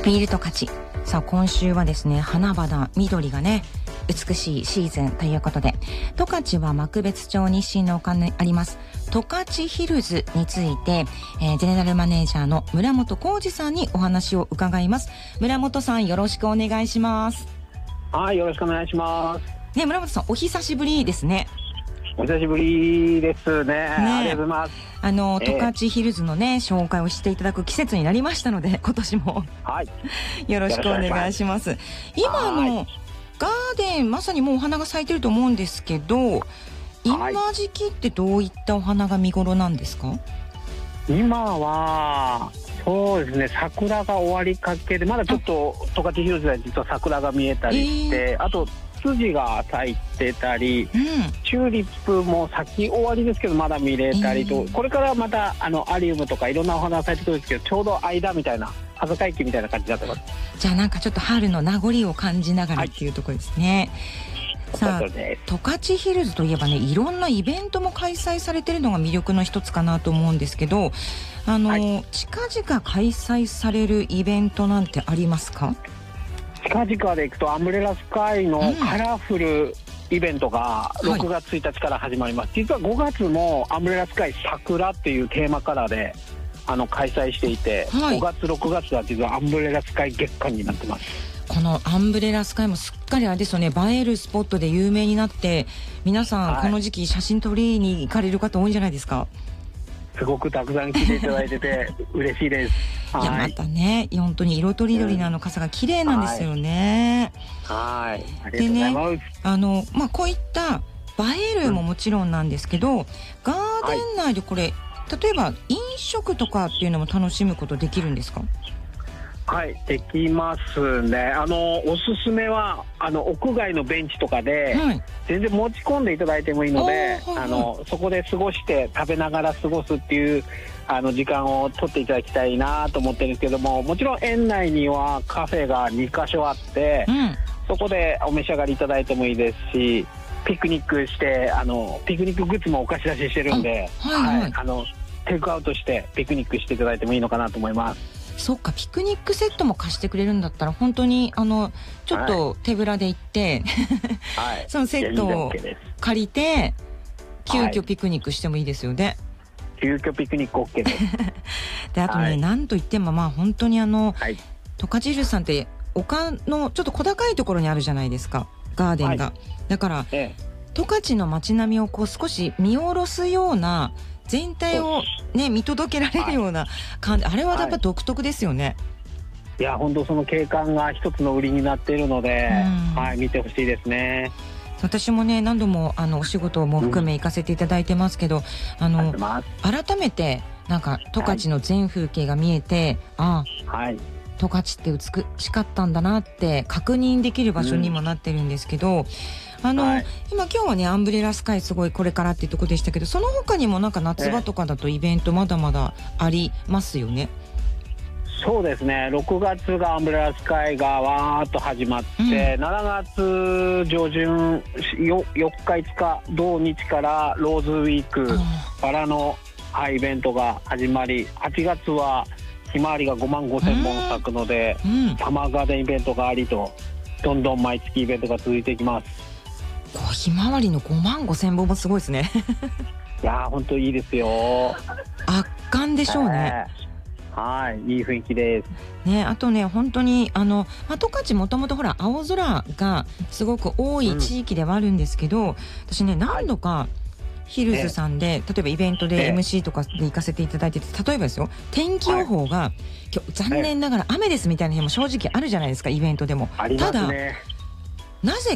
見ると勝ち。さあ今週はですね、花々緑がね美しいシーズンということで、十勝は幕別町日清の丘にあります十勝ヒルズについて、ジェネラルマネージャーの村本浩二さんにお話を伺います。村本さん、よろしくお願いします。 はい、よろしくお願いしますね。村本さん、お久しぶりですね。 お久しぶりですね。ありがとうございます。 十勝ヒルズのね紹介をしていただく季節になりましたので、今年もはいよろしくお願いします。今ガーデンまさにもうお花が咲いてると思うんですけど、今時期ってどういったお花が見頃なんですか？ 今はそうですね、桜が終わりかけで、まだちょっと十勝ヒルズでは実は桜が見えたりして、あとツジが咲いてたり、チューリップも咲き終わりですけどまだ見れたりと、これからまたアリウムとかいろんなお花が咲いてくるんですけど、ちょうど間みたいな葉坂駅みたいな感じになってます。 じゃあなんかちょっと春の名残を感じながらっていうところですね。さあ十勝ヒルズといえばね、いろんなイベントも開催されているのが魅力の一つかなと思うんですけど、近々開催されるイベントなんてありますか？ 近々でいくとアンブレラスカイのカラフルイベントが6月1日から始まります。実は5月もアンブレラスカイ桜っていうテーマカラーで開催していて、5月6月は実はアンブレラスカイ月間になってます。 このアンブレラスカイもすっかりあれですよね、映えるスポットで有名になって、皆さんこの時期写真撮りに行かれる方多いんじゃないですか？ すごくたくさん来ていただいてて嬉しいです。 いやまたね、本当に色とりどりの傘が綺麗なんですよね。 はい、ありがとうございます。 でね、こういった映えるももちろんなんですけど、ガーデン内でこれ、例えば飲食とかっていうのも楽しむことできるんですか？ はい、できますね。おすすめは屋外のベンチとかで、全然持ち込んでいただいてもいいので、そこで過ごして食べながら過ごすっていう時間を取っていただきたいなと思ってるんですけども、もちろん園内にはカフェが2カ所あって、そこでお召し上がりいただいてもいいですし、ピクニックしてピクニックグッズもお貸し出ししてるんで、テイクアウトしてピクニックしていただいてもいいのかなと思います。 そっか、ピクニックセットも貸してくれるんだったら、本当にちょっと手ぶらで行って、そのセットを借りて急遽ピクニックしてもいいですよね。 急遽ピクニック OK ですであとね、なんといっても本当に十勝ヒルズさんって丘のちょっと小高いところにあるじゃないですか、ガーデンが。だから十勝の街並みをこう少し見下ろすような、全体をね見届けられるような感じ、あれはやっぱ独特ですよね。 いや本当その景観が一つの売りになっているので、見てほしいですね。 私もね何度もお仕事も含め行かせていただいてますけど、改めてなんか十勝の全風景が見えて、十勝って美しかったんだなって確認できる場所にもなってるんですけど、今日はねアンブレラスカイすごいこれからっていうところでしたけど、その他にもなんか夏場とかだとイベントまだまだありますよね。 そうですね、6月がアンブレラスカイがわーっと始まって、7月上旬4日5日同日からローズウィークバラのイベントが始まり、8月はひまわりが5万5千本咲くので、サマーガーデンイベントがありと、どんどん毎月イベントが続いていきます。 ひまわりの5万5千本もすごいですねいや本当いいですよ。 圧巻でしょうね。 いい雰囲気ですね。あとね本当に十勝もともとほら青空がすごく多い地域ではあるんですけど、私ね何度かヒルズさんで、例えばイベントで MC とかで行かせていただいてて、例えばですよ、天気予報が今日残念ながら雨ですみたいな日も正直あるじゃないですか、イベントでも。 ありますね。 ただなぜ